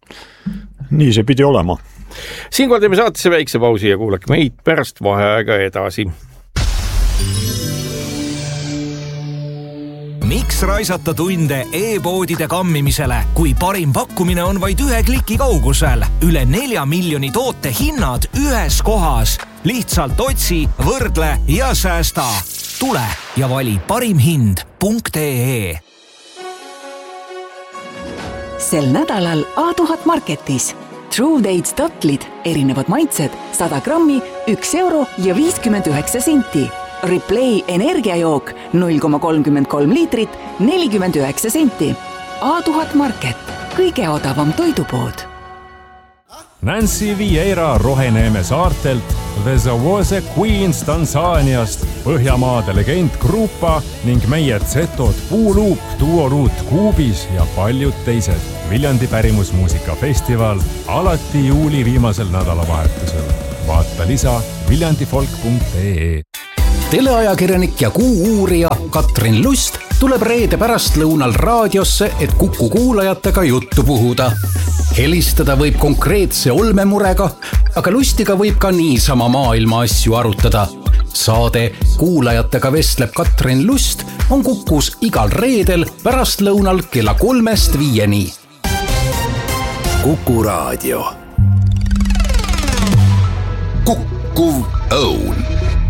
Nii see pidi olema. Siinkohal teeme saatesse väikse pausi ja kuulake meid pärast vaheaega edasi. Miks raisata tunde e-poodide kammimisele, kui parim pakkumine on vaid ühe kliki kaugusel? Üle nelja miljoni toote hinnad ühes kohas. Lihtsalt otsi, võrdle ja säästa. Tule ja vali parimhind punkt ee. Sel nädalal A tuhat Marketis. True Dates tatlid, erinevad maitsed, sada grammi, üks euro ja viiskümmend üheksa senti. Replay energiajook null koma kolmkümmend kolm liitrit, nelikümmend üheksa senti. A tuhat Market, kõige odavam toidupood. Nancy Vieira Roheneeme saartelt, The Zawose Queens Tansaaniast, Põhjamaade legend Grupa ning meie Zetod Puuluup, Duoruut Kuubis ja paljud teised. Viljandi pärimusmuusikafestival alati juuli viimasel nädalavahetusel. Vaata lisa viljandifolk punkt ee. Teleajakirjanik ja kuu-uurija Katrin Lust tuleb reede pärastlõunal raadiosse, et Kuku kuulajatega juttu puhuda. Helistada võib konkreetse olmemurega, aga Lustiga võib ka niisama maailma asju arutada. Saade Kuulajatega vestleb Katrin Lust on Kukus igal reedel pärastlõunal kella kolmest viieni. Kuku raadio. Kuku Õun.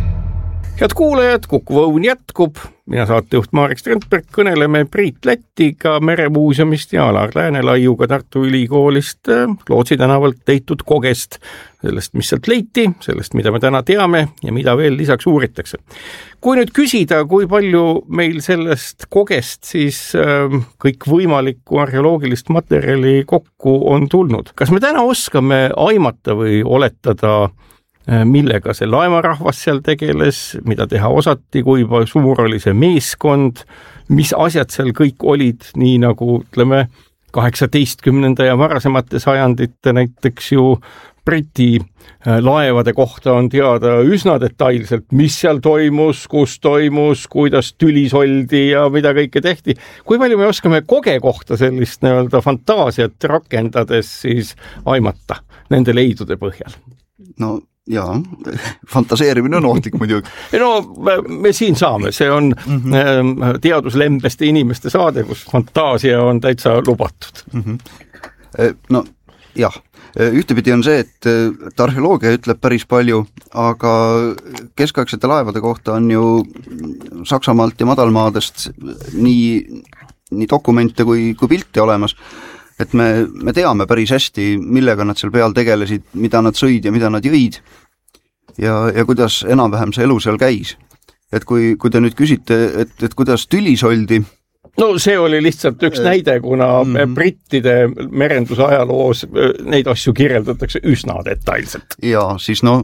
Head kuulajad, Kuku Õun jätkub. Mina saatejuht Marek Strandberg, kõneleme Priit Lättiga Meremuuseumist ja Alar Lääne-Laiuga Tartu Ülikoolist Lootsi tänavalt leitud kogest. Sellest, mis sealt leiti, sellest, mida me täna teame ja mida veel lisaks uuritakse. Kui nüüd küsida, kui palju meil sellest kogest siis kõik võimalikku arheoloogilist materjali kokku on tulnud. Kas me täna oskame aimata või oletada, millega see laevarahvas seal tegeles, mida teha osati, kui suur oli see meeskond, mis asjad seal kõik olid, nii nagu ütleme kaheksateistkümnenda ja varasemate sajandite näiteks ju Briti laevade kohta on teada üsna detailselt, mis seal toimus, kus toimus, kuidas tülis oldi ja mida kõike tehti. Kui palju me oskame koge kohta sellist nii-öelda fantaasiat rakendades siis aimata nende leidude põhjal? No jaa, fantaseerimine on ohtlik muidugi. No me siin saame, see on mm-hmm. teaduslembeste inimeste saade, kus fantaasia on täitsa lubatud. Mm-hmm. No jah, ühtepidi on see, et arheoloogia ütleb päris palju, aga keskaegsete laevade kohta on ju Saksamaalt ja madalmaadest nii, nii dokumente kui, kui pilte olemas. Et me, me teame päris hästi, millega nad seal peal tegelesid, mida nad sõid ja mida nad jõid ja, ja kuidas enam-vähem see elu seal käis. Et kui, kui te nüüd küsite, et, et kuidas tülis oldi. No see oli lihtsalt üks näide, kuna mm-hmm. brittide merenduse ajaloos neid asju kirjeldatakse üsna detailselt. Ja siis no,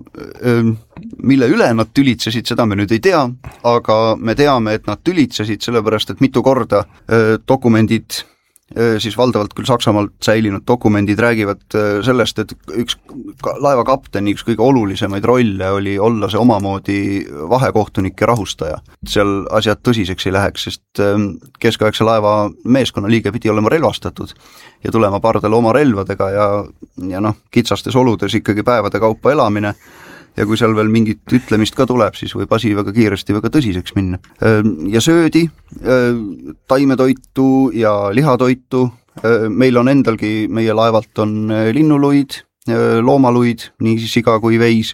mille üle nad tülitsesid, seda me nüüd ei tea, aga me teame, et nad tülitsesid sellepärast, et mitu korda dokumendid siis valdavalt küll Saksamaalt säilinud dokumendid räägivad sellest, et üks laevakapteni üks kõige olulisemaid rolle oli olla see omamoodi vahekohtunik ja rahustaja. Seal asjad tõsiseks ei läheks, sest keskaegse laeva meeskonna liige pidi olema relvastatud ja tulema pardale oma relvadega ja, ja noh, kitsastes oludes ikkagi päevade kaupa elamine. Ja kui seal veel mingit ütlemist ka tuleb, siis võib asi väga kiiresti väga tõsiseks minna. Ja söödi, taimetoitu ja lihatoitu. Meil on endalgi, meie laevalt on linnuluid, loomaluid, nii siga kui veis.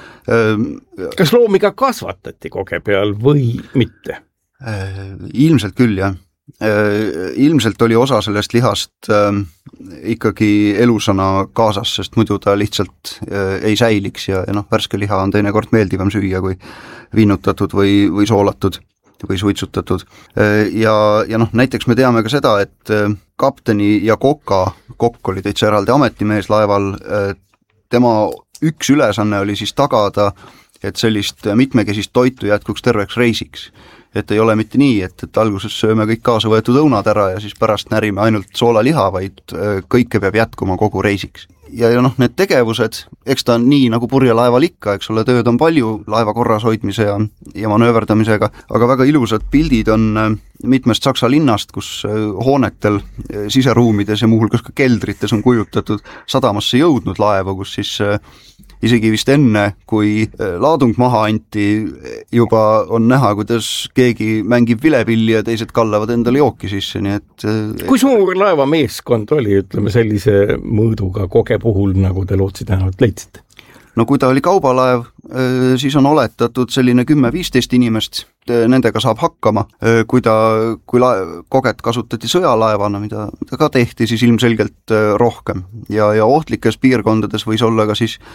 Kas loomi ka kasvatati koge peal või mitte? Ilmselt küll, jah. Ilmselt oli osa sellest lihast äh, ikkagi elusana kaasas, sest muidu ta lihtsalt äh, ei säiliks ja, ja noh, värske liha on teinekord meeldivam süüa kui viinutatud või, või soolatud või suitsutatud. Äh, ja, ja noh, näiteks me teame ka seda, et äh, kapteni ja koka, kokk oli täitsa eraldi ametimees laeval, äh, tema üks ülesanne oli siis tagada, et sellist mitmekesist toitu jätkuks terveks reisiks. Et ei ole mitte nii, et, et alguses sööme kõik kaasa võetud õunad ära ja siis pärast närime ainult soolaliha, vaid kõike peab jätkuma kogu reisiks. Ja, ja noh, need tegevused, eks ta on nii nagu purjelaeval ikka, eks ole, tööd on palju laeva korras hoidmise ja, ja manööverdamisega, aga väga ilusad pildid on mitmest Saksa linnast, kus hoonetel, siseruumides ja muuhulgas ka keldrites on kujutatud sadamasse jõudnud laevu, kus siis isegi vist enne, kui laadung maha anti, juba on näha, kuidas keegi mängib vilepilli ja teised kallavad endale jooki sisse, nii et... Kui suur laeva meeskond oli, ütleme, sellise mõõduga koge puhul, nagu te Lootsi tänavalt leidsite? No kui ta oli kaubalaev, siis on oletatud selline kümme-viisteist inimest, nendega saab hakkama. Kui ta, kui la- koget kasutati sõjalaevana, mida, mida ka tehti, siis ilmselgelt rohkem. Ja, ja ohtlikes piirkondades võis olla ka siis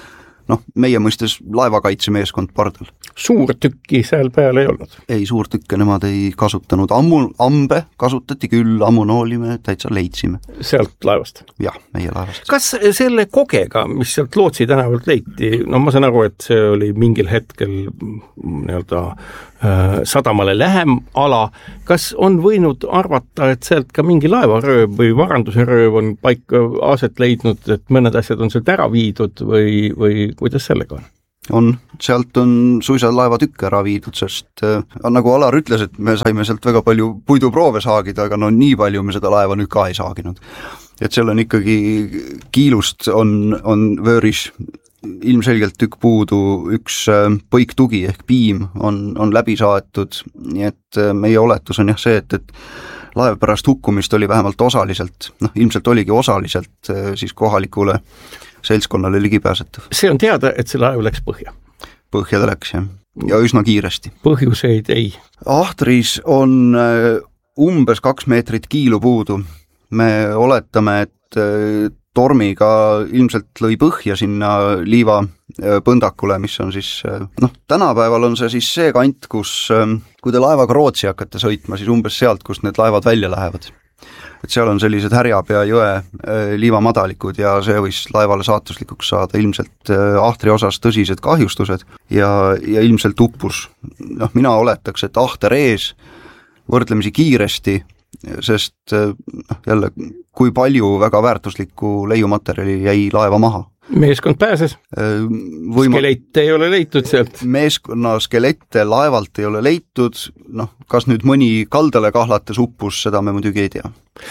noh, meie mõistes laevakaitsemeeskond pardal. Suurtükki seal peal ei olnud? Ei, suurtükke nemad ei kasutanud, ammu, ambe kasutati küll, ammunooli me täitsa leidsime. Sealt laevast? Jah, meie laevast. Kas selle kogega, mis sealt Lootsi tänavalt leiti, no ma saan aru, et see oli mingil hetkel nii-öelda äh, sadamale lähem ala, kas on võinud arvata, et sealt ka mingi laevarööv või varanduse rööv on paika aset leidnud, et mõned asjad on sealt ära viidud või, või kuidas sellega on? On, sealt on suisa laevatükke ära viidud, sest äh, nagu Alar ütles, et me saime sealt väga palju puiduproove saagida, aga no nii palju me seda laeva nüüd ka ei saaginud. Et seal on ikkagi kiilust on, on vööris ilmselgelt tükk puudu, üks äh, põiktugi ehk piim on, on läbi saaetud, nii et äh, meie oletus on jah see, et, et laev pärast hukkumist oli vähemalt osaliselt, noh ilmselt oligi osaliselt äh, siis kohalikule seltskonnale ligipääsetav. See on teada, et see laev läks põhja? Põhja ta läks, jah. Ja üsna kiiresti. Põhjuseid ei? Ahtris on umbes kaks meetrit kiilu puudu. Me oletame, et tormiga ilmselt lõi põhja sinna liiva põndakule, mis on siis, noh, tänapäeval on see siis see kant, kus, kui te laevaga Rootsi hakkate sõitma, siis umbes sealt, kust need laevad välja lähevad. Et seal on sellised Härjapea jõe liivamadalikud ja see võis laevale saatuslikuks saada ilmselt Ahtri osas tõsised kahjustused ja, ja ilmselt uppus. Noh, mina oletaks, et Ahter ees võrdlemisi kiiresti, sest jälle, kui palju väga väärtuslikku leiumaterjali jäi laeva maha. Meeskond pääses? Võima... Skelette ei ole leitud sealt? Meeskonna skelette laevalt ei ole leitud, noh, kas nüüd mõni kaldale kahlates uppus, seda me muidugi ei tea.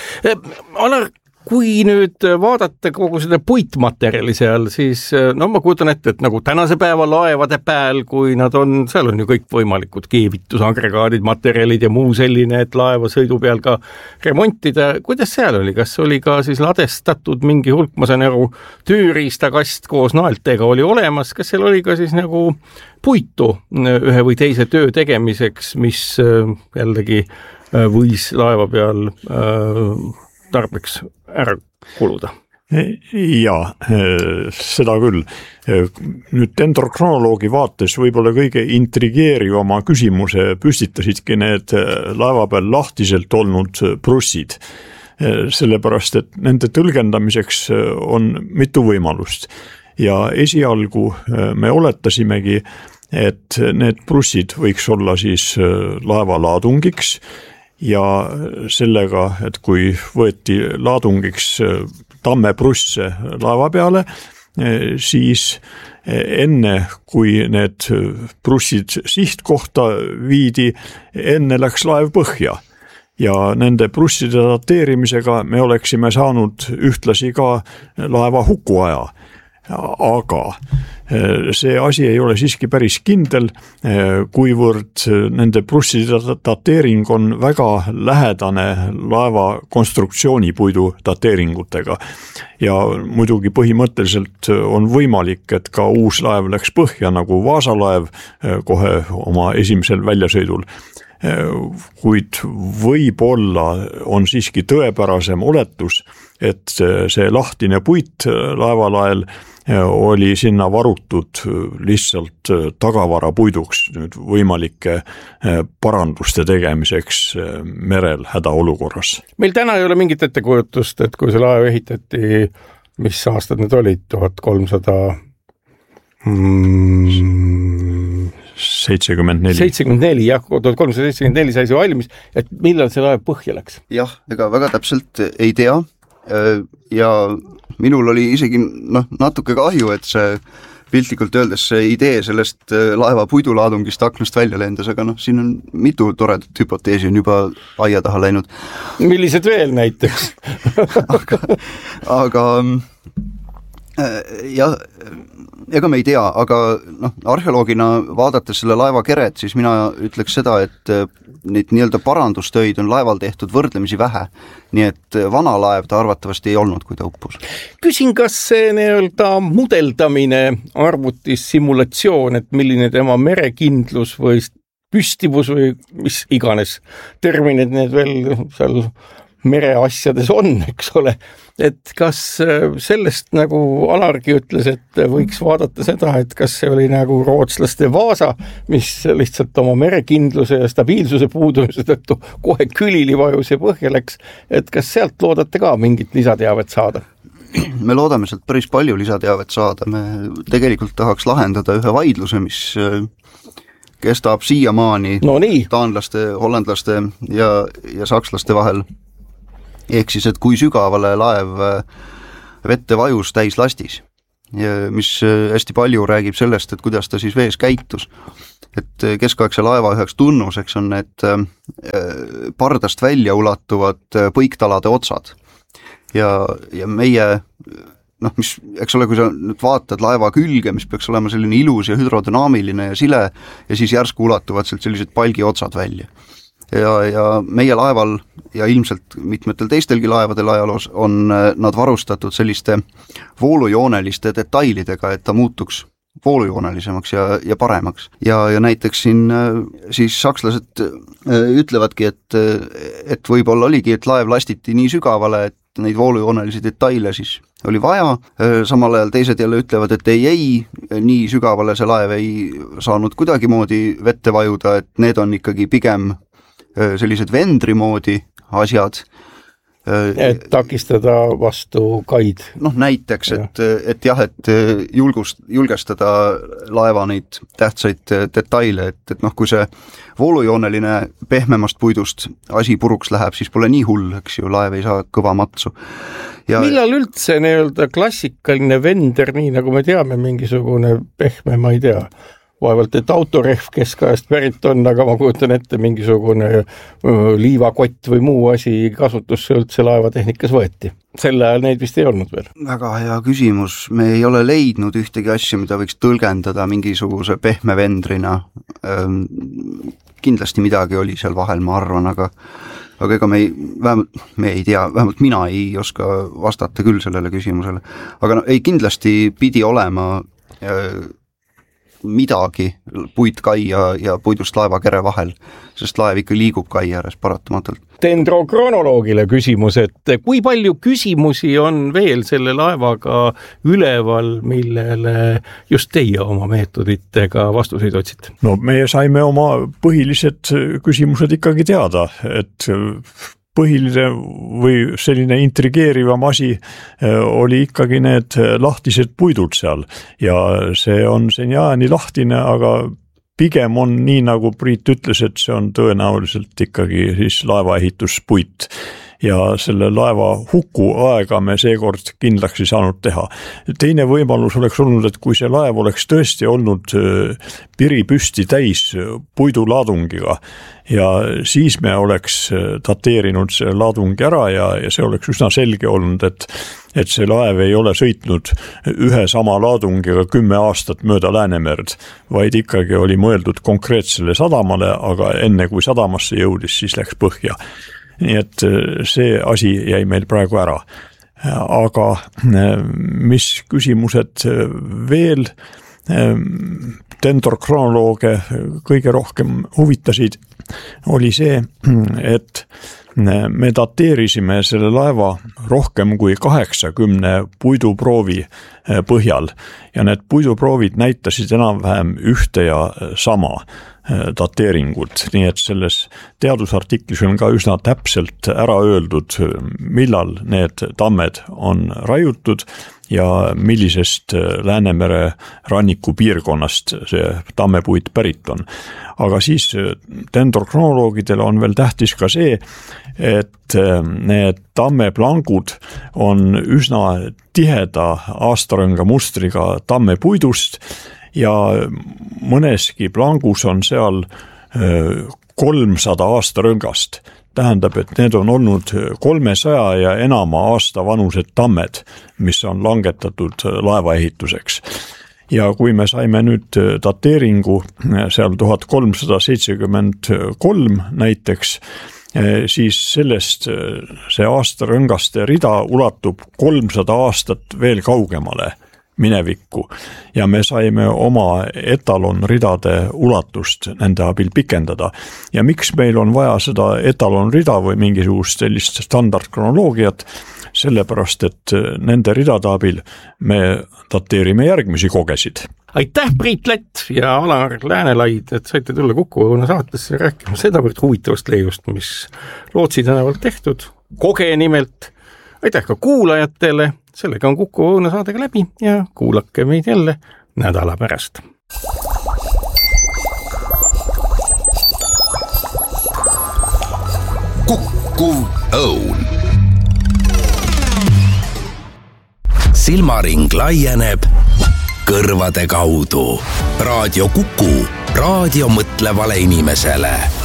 Alar, kui nüüd vaadata kogu seda puitmaterjali seal, siis no ma kujutan ette, et nagu tänase päeva laevade pääl, kui nad on, seal on ju kõik võimalikud keevitusagregaadid, materjalid ja muu selline, et laeva sõidu peal ka remontida. Kuidas seal oli? Kas oli ka siis ladestatud mingi hulk, ma saan aru, tööriistakast koos naeltega oli olemas, kas seal oli ka siis nagu puitu ühe või teise töö tegemiseks, mis jällegi võis laeva peal tarbeks ära kuluda? Jaa, seda küll. Nüüd dendrokronoloogi vaates võib-olla kõige intrigeerivama küsimuse püstitasidki need laeva peal lahtiselt olnud prussid. Sellepärast, et nende tõlgendamiseks on mitu võimalust. Ja esialgu me oletasimegi, et need prussid võiks olla siis laeva laadungiks, ja sellega, et kui võeti laadungiks tammeprusse laeva peale, siis enne, kui need prussid sihtkohta viidi, enne läks laev põhja. Ja nende prusside dateerimisega me oleksime saanud ühtlasi ka laeva hukuaja. Aga see asi ei ole siiski päris kindel, kuivõrd nende prusside dateering on väga lähedane laeva konstruktsioonipuidu dateeringutega. Ja muidugi põhimõtteliselt on võimalik, et ka uus laev läks põhja nagu Vaasalaev kohe oma esimesel väljasõidul. Kuid võib-olla on siiski tõepärasem oletus, et see lahtine puit laevalael oli sinna varutud lihtsalt tagavarapuiduks nüüd võimalike paranduste tegemiseks merel hädaolukorras. Meil täna ei ole mingit ettekujutust, et kui see laev ehitati, mis aastad need olid, tuhat kolmsada mm, seitsekümmend neli. seitsekümmend neli, jah, tuhat kolmsada seitsekümmend neli sai see valmis, et millal see laev põhja läks? Jah, ega väga täpselt ei tea ja minul oli isegi noh, natuke kahju, et see piltlikult öeldes see idee sellest laeva puidulaadungist aknast välja lendas, aga noh, siin on mitu toredat hüpoteesi on juba aia taha läinud. Millised veel näiteks? aga aga jah, ega me ei tea, aga noh, arheoloogina vaadates selle laeva keret, siis mina ütleks seda, et neid nii-öelda parandustöid on laeval tehtud võrdlemisi vähe. Nii et vana laev ta arvatavasti ei olnud, kui ta uppus. Küsin, kas see nii-öelda mudeldamine, arvutis, simulatsioon, et milline tema merekindlus või püstivus või mis iganes terminid need veel seal mereasjades on, eks ole, et kas sellest nagu Alargi ütles, et võiks vaadata seda, et kas see oli nagu rootslaste Vaasa, mis lihtsalt oma merekindluse ja stabiilsuse puudumise tõttu kohe külili vajus ja põhja läks, et kas sealt loodate ka mingit lisateavet saada? Me loodame sealt päris palju lisateavet saada, me tegelikult tahaks lahendada ühe vaidluse, mis kestab siiamaani no nii. taanlaste, hollandlaste ja, ja sakslaste vahel. Ehk siis, et kui sügavale laev vette vajus täis lastis, mis hästi palju räägib sellest, et kuidas ta siis vees käitus. Et keskaegse laeva üheks tunnuseks on need pardast välja ulatuvad põiktalade otsad. Ja, ja meie, noh, mis, eks ole, kui sa nüüd vaatad laeva külge, mis peaks olema selline ilus ja hüdrodünaamiline ja sile, ja siis järsku ulatuvad sealt sellised palgi otsad välja. Ja, ja meie laeval ja ilmselt mitmetel teistelgi laevadel ajaloos on nad varustatud selliste voolujooneliste detailidega, et ta muutuks voolujoonelisemaks ja, ja paremaks. Ja, ja näiteks siin siis sakslased ütlevadki, et, et võib-olla oligi, et laev lastiti nii sügavale, et neid voolujoonelisi detaile siis oli vaja. Samal ajal teised jälle ütlevad, et ei, ei, nii sügavale see laev ei saanud kuidagimoodi vette vajuda, et need on ikkagi pigem sellised vendri moodi asjad. Et takistada vastu kaid. Noh, näiteks, et, et jah, et julgust, julgestada laeva neid tähtsaid detaile, et, et noh, kui see voolujooneline pehmemast puidust asi puruks läheb, siis pole nii hull, eks ju, laev ei saa kõva matsu. Ja millal üldse nii-öelda klassikaline vender, nii nagu me teame, mingisugune pehme, ma ei tea, vaevalt, et autorehv keskajast pärit on, aga ma kujutan ette mingisugune liivakott või muu asi kasutusse üldse laevatehnikas võeti. Selle ajal neid vist ei olnud veel. Väga hea küsimus. Me ei ole leidnud ühtegi asja, mida võiks tõlgendada mingisuguse pehme vendrina. Kindlasti midagi oli seal vahel, ma arvan, aga aga ega me ei, vähemalt, me ei tea, vähemalt mina ei oska vastata küll sellele küsimusele. Aga no, ei kindlasti pidi olema midagi puitkai ja, ja puidust laevakere vahel, sest laev ikka liigub kai ääres paratamatult. Dendrokronoloogile küsimus, et kui palju küsimusi on veel selle laevaga üleval, millele just teie oma meetoditega vastuseid otsite? No meie saime oma põhilised küsimused ikkagi teada, et põhiline või selline intrigeerivam asi oli ikkagi need lahtised puidud seal ja see on seniaani lahtine, aga pigem on nii, nagu Priit ütles, et see on tõenäoliselt ikkagi siis laevaehituspuit ja selle laeva huku aega me seekord kindlaks ei saanud teha. Teine võimalus oleks olnud, et kui see laev oleks tõesti olnud piripüsti täis puidulaadungiga ja siis me oleks dateerinud see laadungi ära ja, ja see oleks üsna selge olnud, et et see laev ei ole sõitnud ühe sama laadungiga kümme aastat mööda Läänemerd, vaid ikkagi oli mõeldud konkreetsele sadamale, aga enne kui sadamasse jõudis, siis läks põhja. Nii et see asi jäi meil praegu ära. Aga mis küsimused veel dendrokronolooge kõige rohkem huvitasid, oli see, et me dateerisime selle laeva rohkem kui kaheksakümne puiduproovi põhjal ja need puiduproovid näitasid enam-vähem ühte ja sama dateeringut, nii et selles teadusartiklis on ka üsna täpselt ära öeldud, millal need tammed on raiutud ja millisest Läänemere ranniku piirkonnast see tammepuit pärit on. Aga siis dendrokronoloogidele on veel tähtis ka see, et need tammeplangud on üsna tiheda aastarõnga mustriga tammepuidust ja mõneski plangus on seal kolmsada aastarõngast. Tähendab, et need on olnud kolmesaja ja enama aasta vanused tammed, mis on langetatud laevaehituseks. Ja kui me saime nüüd dateeringu seal tuhat kolmsada seitsekümmend kolm näiteks, siis sellest see aastarõngaste rida ulatub kolmsada aastat veel kaugemale. minevikku ja me saime oma etalonridade ulatust nende abil pikendada. Ja miks meil on vaja seda etalonrida või mingisugust sellist standardkronoloogiat, sellepärast, et nende ridade abil me dateerime järgmisi kogesid. Aitäh, Priit Lätt ja Alar Läänelaid, et saite tulla Kuku Õuna saatesse rääkima sedavõrd huvitavast leiust, mis Lootsi tänavalt tehtud, Koge nimelt. Aitäh ka kuulajatele, sellega on Kuku Õuna saadega läbi ja kuulake meid jälle nädala pärast. Kuku Õun. Silmaring laieneb kõrvade kaudu. Raadio Kuku, raadio mõtlevale inimesele.